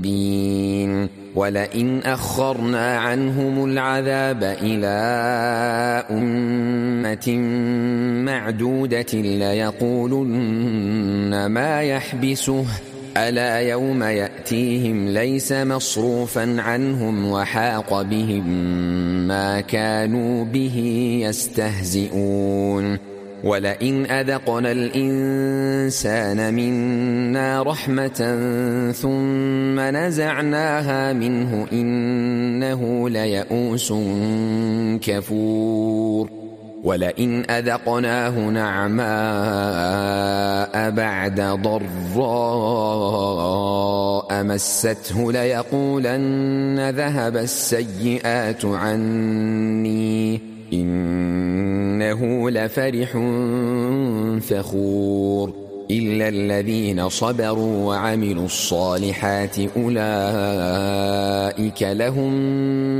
ولئن أخرنا عنهم العذاب إلى أمة معدودة ليقولن ما يحبسه ألا يوم يأتيهم ليس مصروفا عنهم وحاق بهم ما كانوا به يستهزئون ولئن أذقنا الإنسان منا رحمة ثم نزعناها منه إنه ليئوس كفور ولئن أذقناه نعماء بعد ضراء مسته ليقولن ذهب السيئات عني إنه لفرح فخور إلا الذين صبروا وعملوا الصالحات أولئك لهم